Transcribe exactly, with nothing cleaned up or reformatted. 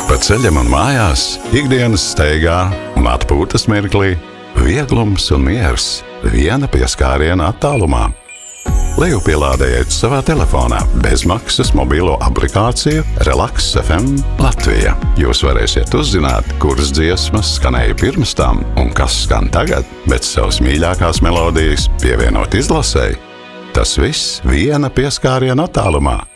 Pa ceļam un mājās, ikdienas steigā un atpūtas mirklī, vieglums un miers viena pieskāriena attālumā. Lejupielādējiet savā telefonā bezmaksas mobilo aplikāciju Relaks F M Latvija. Jūs varēsiet uzzināt, kuras dziesmas skanēja pirms tam un kas skan tagad, bet savas mīļākās melodijas pievienot izlasēji. Tas viss viena pieskāriena attālumā.